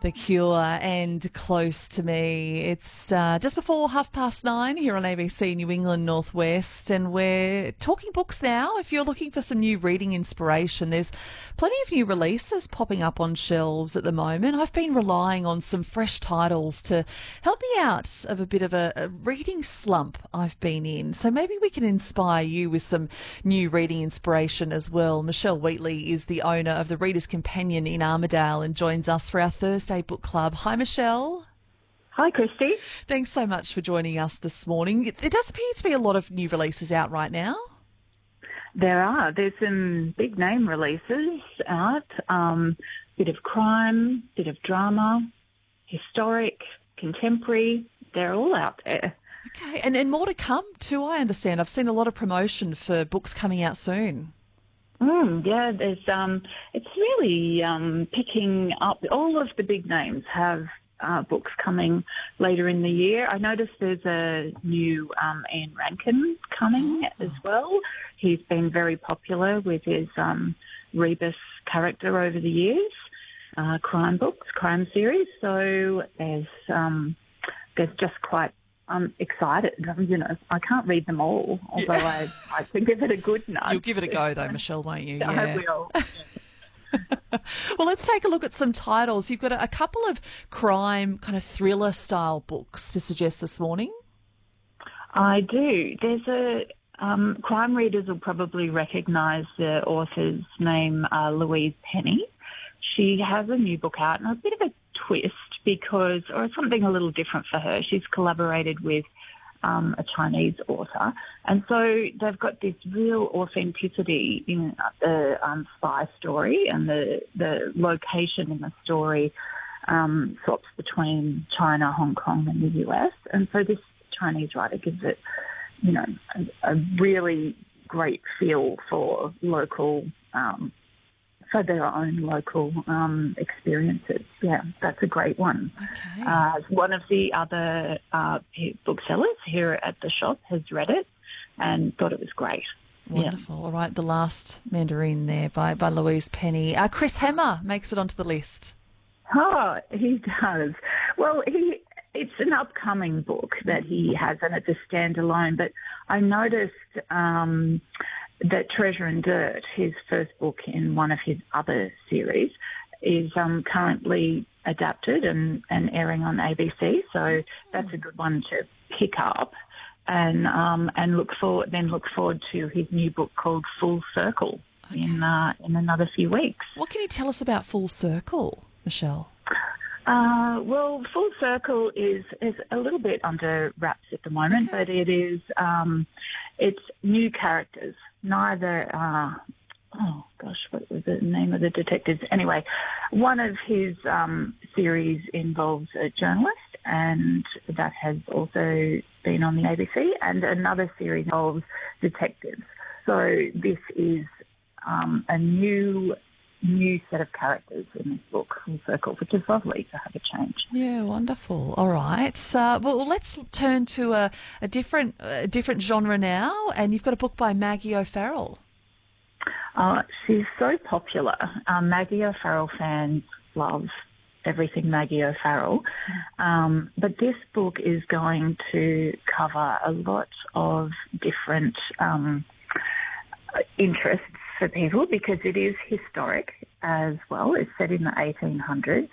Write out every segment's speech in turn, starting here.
The Cure and Close to Me. It's just before 9:30 here on ABC New England Northwest, and we're talking books now. If you're looking for some new reading inspiration, there's plenty of new releases popping up on shelves at the moment. I've been relying on some fresh titles to help me out of a bit of a reading slump I've been in. So maybe we can inspire you with some new reading inspiration as well. Michelle Wheatley is the owner of the Reader's Companion in Armidale and joins us for our Thursday book club. Hi, Michelle. Hi, Christy. Thanks so much for joining us this morning. There does appear to be a lot of new releases out right now. There are. There's some big name releases out. Bit of crime, bit of drama, historic, contemporary. They're all out there. Okay, and more to come too, I understand. I've seen a lot of promotion for books coming out soon. Yeah, there's it's really picking up. All of the big names have books coming later in the year. I noticed there's a new Ian Rankin coming as well. He's been very popular with his Rebus character over the years, crime books, crime series. So there's just quite. I'm excited. You know, I can't read them all, although I can give it a good nudge. You'll give it a go, though, Michelle, won't you? Yeah. I will. Well, let's take a look at some titles. You've got a couple of crime, kind of thriller-style books to suggest this morning. I do. There's a crime readers will probably recognise the author's name, Louise Penny. She has a new book out, and a bit of a twist or something a little different for her. She's collaborated with a Chinese author, and so they've got this real authenticity in the spy story, and the location in the story swaps between China, Hong Kong, and the US. And so this Chinese writer gives it, you know, a really great feel for local. For their own local experiences. Yeah, that's a great one. Okay. One of the other booksellers here at the shop has read it and thought it was great. Wonderful. Yeah. All right, The Last Mandarin there by Louise Penny. Chris Hammer makes it onto the list. Oh, he does. Well, it's an upcoming book that he has, and it's a standalone, but I noticed that Treasure and Dirt, his first book in one of his other series, is currently adapted and airing on ABC. So that's a good one to pick up, and look forward to his new book called Full Circle in another few weeks. What can you tell us about Full Circle, Michelle? Well, Full Circle is a little bit under wraps at the moment, but it is it's new characters. Neither, what was the name of the detectives? Anyway, one of his series involves a journalist, and that has also been on the ABC, and another series involves detectives. So this is a new set of characters in this book, Full Circle, which is lovely to have a change. Yeah, wonderful. All right. Well, let's turn to a different genre now, and you've got a book by Maggie O'Farrell. She's so popular. Maggie O'Farrell fans love everything Maggie O'Farrell. But this book is going to cover a lot of different interests for people, because it is historic as well. It's set in the 1800s.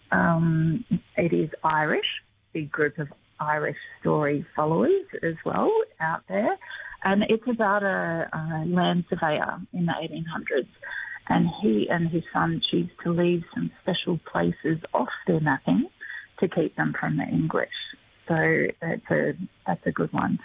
It is Irish, big group of Irish story followers as well out there. And it's about a land surveyor in the 1800s. And he and his son choose to leave some special places off their mapping to keep them from the English. So that's a good one.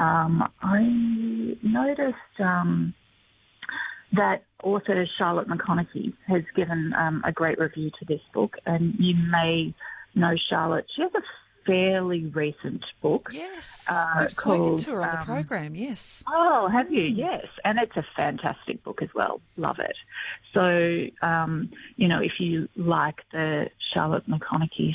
I noticed that author Charlotte McConaughey has given a great review to this book, and you may know Charlotte. She has a fairly recent book. Yes, we've spoken to her on the program, yes. Oh, have you? Yes, and it's a fantastic book as well. Love it. So, if you like the Charlotte McConaughey